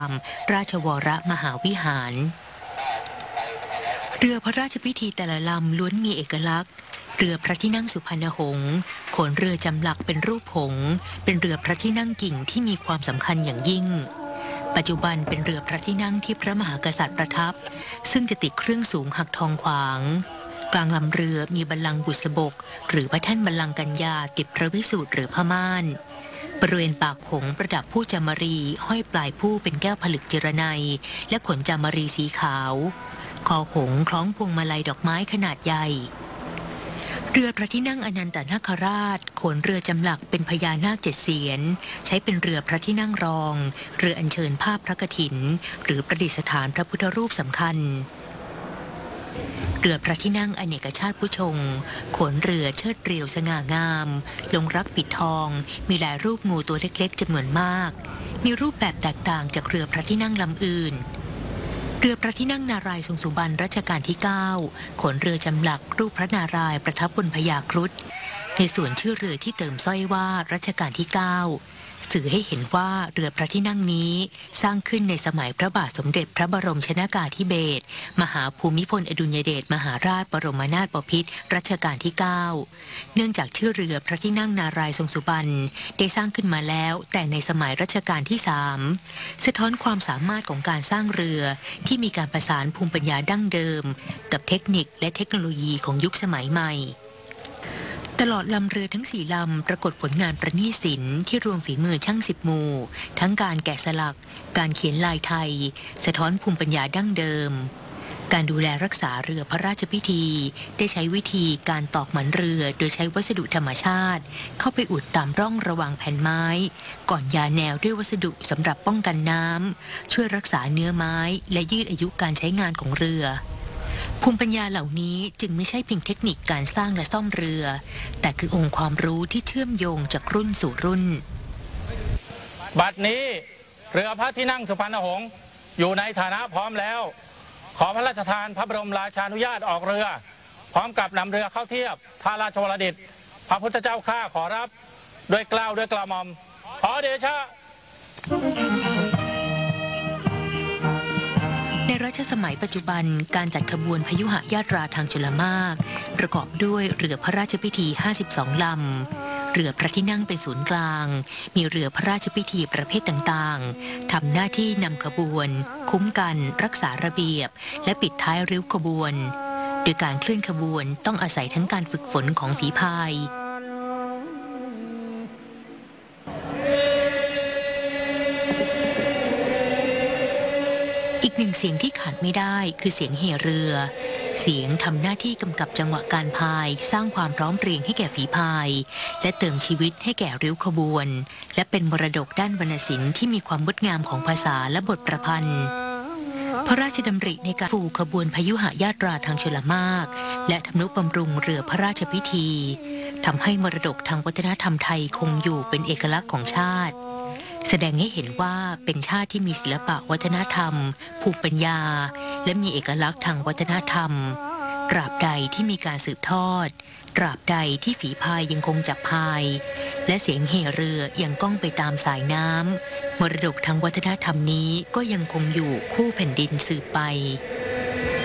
ราชวรมหาวิหารเรือพระราชพิธีแต่ละลำล้วนมีเอกลักษณ์เรือพระที่นั่งสุพรรณหงษ์โขนเรือจำหลักเป็นรูปหงส์เป็นเรือพระที่นั่งกิ่งที่มีความสำคัญอย่างยิ่งปัจจุบันเป็นเรือพระที่นั่งที่พระมหากษัตริย์ประทับซึ่งจะติดเครื่องสูงหักทองขวางกลางลำเรือมีบัลลังก์บุษบกหรือพระแท่นบัลลังก์กัญญาติดพระวิสูตรหรือผ้าม่านบริเวณปากหงส์ประดับผู้จามรีห้อยปลายผู้เป็นแก้วผลึกเจรไนยและขนจามรีสีขาวคอหงส์คล้องพวงมาลัยดอกไม้ขนาดใหญ่เรือพระที่นั่งอนันตนาคราชโขนเรือจำหลักเป็นพญานาค7 เสียนใช้เป็นเรือพระที่นั่งรองเรืออัญเชิญภาพพระกฐินหรือประดิษฐานพระพุทธรูปสำคัญเรือพระที่นั่งอเนกชาติผู้ชงโขนเรือเชิดเรียวสง่างามลงรักปิดทองมีลายรูปงูตัวเล็กๆจำนวนมากมีรูปแบบแตกต่างจากเรือพระที่นั่งลำอื่นเรือพระที่นั่งนารายณ์ทรงสุบรรณรัชกาลที่9โขนเรือจำหลักรูปพระนารายณ์ประทับบนพญาครุฑในส่วนชื่อเรือที่เติมสร้อยว่ารัชกาลที่9สื่อให้เห็นว่าเรือพระที่นั่งนี้สร้างขึ้นในสมัยพระบาทสมเด็จพระบรมชนกาธิเบศรมหาภูมิพลอดุลยเดชมหาราชบรมนาถบพิตรรัชกาลที่9เนื่องจากชื่อเรือพระที่นั่งนารายณ์ทรงสุบรรณได้สร้างขึ้นมาแล้วแต่ในสมัยรัชกาลที่3สะท้อนความสามารถของการสร้างเรือที่มีการประสานภูมิปัญญาดั้งเดิมกับเทคนิคและเทคโนโลยีของยุคสมัยใหม่ตลอดลำเรือทั้ง4 ลำปรากฏผลงานประณีตศิลป์ที่รวมฝีมือช่าง10 หมู่ทั้งการแกะสลักการเขียนลายไทยสะท้อนภูมิปัญญาดั้งเดิมการดูแลรักษาเรือพระราชพิธีได้ใช้วิธีการตอกหมันเรือโดยใช้วัสดุธรรมชาติเข้าไปอุดตามร่องระหว่างแผ่นไม้ก่อนยาแนวด้วยวัสดุสำหรับป้องกันน้ำช่วยรักษาเนื้อไม้และยืดอายุการใช้งานของเรือภูมิปัญญาเหล่านี้จึงไม่ใช่เพียงเทคนิคการสร้างและซ่อมเรือแต่คือองค์ความรู้ที่เชื่อมโยงจากรุ่นสู่รุ่นบัดนี้เรือพระที่นั่งสุพรรณหงษ์อยู่ในฐานะพร้อมแล้วขอพระราชทานพระบรมราชานุญาตออกเรือพร้อมกับนำเรือเข้าเทียบท่าราชวรดิตพระพุทธเจ้าข้าขอรับด้วยเกล้าด้วยกระหม่อมขอเดชะในรัชสมัยปัจจุบันการจัดขบวนพยุหญาตราทางชลมารประกอบด้วยเรือพระราชพิธี52 ลำเรือพระที่นั่งเป็นศูนย์กลางมีเรือพระราชพิธีประเภทต่างๆทำหน้าที่นำขบวนคุ้มกันรักษาระเบียบและปิดท้ายริ้วขบวนโดยการเคลื่อนขบวนต้องอาศัยทั้งการฝึกฝนของฝีพายอีกหนึ่งเสียงที่ขาดไม่ได้คือเสียงเฮเรือเสียงทำหน้าที่กำกับจังหวะการพายสร้างความพร้อมเพรียงให้แก่ฝีพายและเติมชีวิตให้แก่ริ้วขบวนและเป็นมรดกด้านวรรณศิลป์ที่มีความงดงามของภาษาและบทประพันธ์พระราชดำริในการฟูขบวนพยุหญาตราทางชลมารและทำนุบำรุงเรือพระราชพิธีทำให้มรดกทางวัฒนธรรมไทยคงอยู่เป็นเอกลักษณ์ของชาติแสดงให้เห็นว่าเป็นชาติที่มีศิลปะวัฒนธรรมภูมิปัญญาและมีเอกลักษณ์ทางวัฒนธรรมตราบใดที่มีการสืบทอดตราบใดที่ฝีพายยังคงจับพายและเสียงเห่เรือยังก้องไปตามสายน้ำมรดกทางวัฒนธรรมนี้ก็ยังคงอยู่คู่แผ่นดินสืบไป